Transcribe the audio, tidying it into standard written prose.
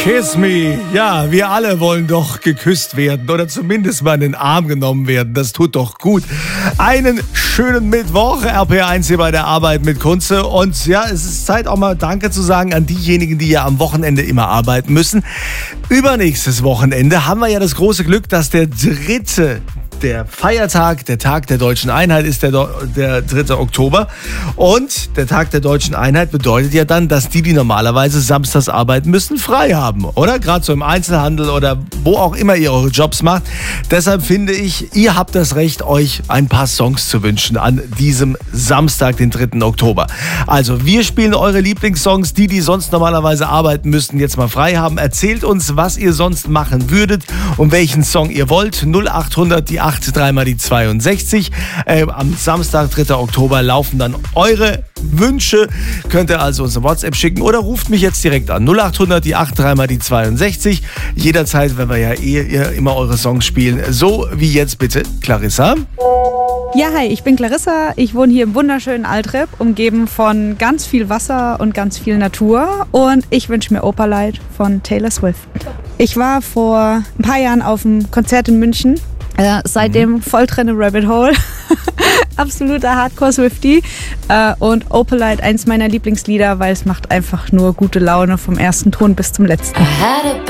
Kiss me. Ja, wir alle wollen doch geküsst werden oder zumindest mal in den Arm genommen werden. Das tut doch gut. Einen schönen Mittwoch, RPR1 hier bei der Arbeit mit Kunze. Und ja, es ist Zeit auch mal Danke zu sagen an diejenigen, die ja am Wochenende immer arbeiten müssen. Übernächstes Wochenende haben wir ja das große Glück, dass der Feiertag, der Tag der Deutschen Einheit ist der 3. Oktober. Und der Tag der Deutschen Einheit bedeutet ja dann, dass die normalerweise samstags arbeiten müssen, frei haben, oder? Gerade so im Einzelhandel oder wo auch immer ihr eure Jobs macht. Deshalb finde ich, ihr habt das Recht, euch ein paar Songs zu wünschen an diesem Samstag, den 3. Oktober. Also, wir spielen eure Lieblingssongs, die sonst normalerweise arbeiten müssten, jetzt mal frei haben. Erzählt uns, was ihr sonst machen würdet und welchen Song ihr wollt. 0800 die 8 3 die 62. Am Samstag, 3. Oktober, laufen dann eure Wünsche. Könnt ihr also uns eine WhatsApp schicken oder ruft mich jetzt direkt an. 0800 die 8 3 die 62. Jederzeit, wenn wir ja immer eure Songs spielen. So wie jetzt bitte Clarissa. Ja, hi, ich bin Clarissa. Ich wohne hier im wunderschönen Altrep, umgeben von ganz viel Wasser und ganz viel Natur. Und ich wünsche mir Opalite von Taylor Swift. Ich war vor ein paar Jahren auf einem Konzert in München. Seitdem voll drin im Rabbit Hole. Absoluter Hardcore-Swiftie. Und Opalite, eins meiner Lieblingslieder, weil es macht einfach nur gute Laune vom ersten Ton bis zum letzten.